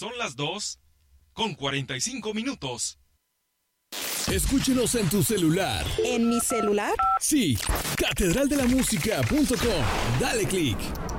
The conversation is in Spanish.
Son las 2:45. Escúchenos en tu celular. ¿En mi celular? Sí, catedraldelamusica.com. Dale click.